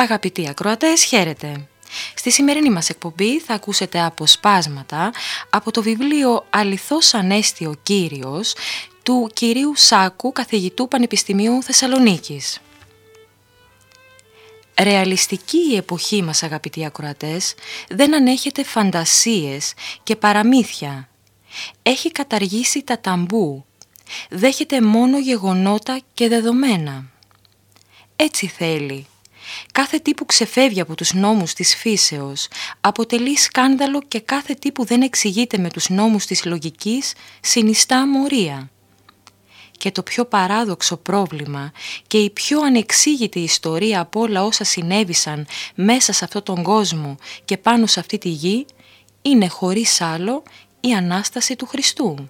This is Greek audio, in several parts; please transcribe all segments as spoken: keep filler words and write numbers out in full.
Αγαπητοί ακροατές, χαίρετε! Στη σημερινή μας εκπομπή θα ακούσετε αποσπάσματα από το βιβλίο «Αληθώς Ανέστη ο Κύριος» του κυρίου Σάκου, καθηγητού Πανεπιστημίου Θεσσαλονίκης. Ρεαλιστική η εποχή μας, αγαπητοί ακροατές, δεν ανέχεται φαντασίες και παραμύθια. Έχει καταργήσει τα ταμπού. Δέχεται μόνο γεγονότα και δεδομένα. Έτσι θέλει. Κάθε τι που ξεφεύγει από τους νόμους της φύσεως αποτελεί σκάνδαλο και κάθε τι που δεν εξηγείται με τους νόμους της λογικής συνιστά αμορία. Και το πιο παράδοξο πρόβλημα και η πιο ανεξήγητη ιστορία από όλα όσα συνέβησαν μέσα σε αυτόν τον κόσμο και πάνω σε αυτή τη γη είναι χωρίς άλλο η Ανάσταση του Χριστού.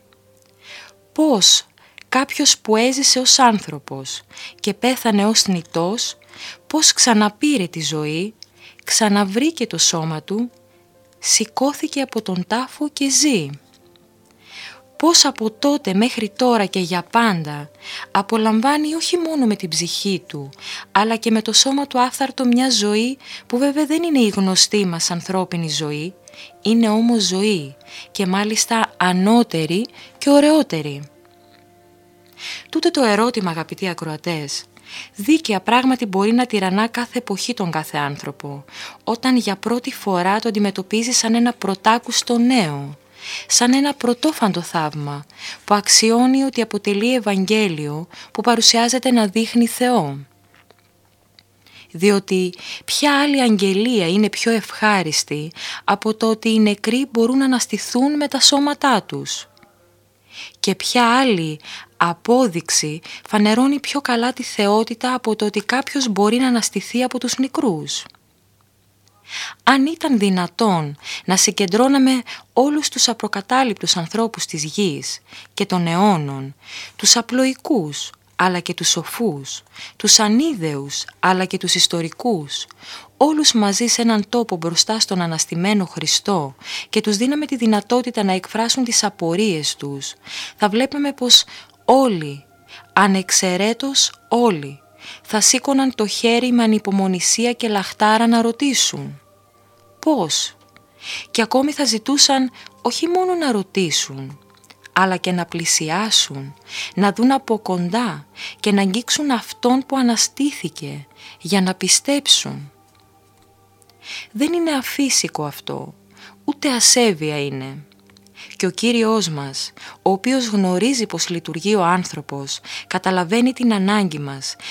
Πώς κάποιος που έζησε ως άνθρωπος και πέθανε ως θνητός, πώς ξαναπήρε τη ζωή, ξαναβρήκε το σώμα του, σηκώθηκε από τον τάφο και ζει. Πώς από τότε μέχρι τώρα και για πάντα απολαμβάνει όχι μόνο με την ψυχή του, αλλά και με το σώμα του άφθαρτο μια ζωή που βέβαια δεν είναι η γνωστή μας ανθρώπινη ζωή, είναι όμως ζωή και μάλιστα ανώτερη και ωραιότερη. Τούτο το ερώτημα, αγαπητοί ακροατές, δίκαια πράγματι μπορεί να τυραννά κάθε εποχή τον κάθε άνθρωπο, όταν για πρώτη φορά το αντιμετωπίζει σαν ένα πρωτάκουστο νέο, σαν ένα πρωτόφαντο θαύμα που αξιώνει ότι αποτελεί Ευαγγέλιο που παρουσιάζεται να δείχνει Θεό. Διότι ποια άλλη αγγελία είναι πιο ευχάριστη από το ότι οι νεκροί μπορούν να αναστηθούν με τα σώματά τους. Και ποια άλλη απόδειξη φανερώνει πιο καλά τη θεότητα από το ότι κάποιος μπορεί να αναστηθεί από τους νεκρούς. Αν ήταν δυνατόν να συγκεντρώναμε όλους τους απροκατάληπτους ανθρώπους της γης και των αιώνων, τους απλοϊκούς αλλά και τους σοφούς, τους ανίδεους αλλά και τους ιστορικούς, όλους μαζί σε έναν τόπο μπροστά στον αναστημένο Χριστό και τους δίναμε τη δυνατότητα να εκφράσουν τις απορίες τους, θα βλέπαμε πως όλοι, ανεξαιρέτως όλοι, θα σήκωναν το χέρι με ανυπομονησία και λαχτάρα να ρωτήσουν. Πώς? Και ακόμη θα ζητούσαν όχι μόνο να ρωτήσουν, αλλά και να πλησιάσουν, να δουν από κοντά και να αγγίξουν αυτόν που αναστήθηκε για να πιστέψουν. Δεν είναι αφύσικο αυτό, ούτε ασέβεια είναι. Και ο Κύριος μας, ο οποίος γνωρίζει πως λειτουργεί ο άνθρωπος, καταλαβαίνει την ανάγκη μας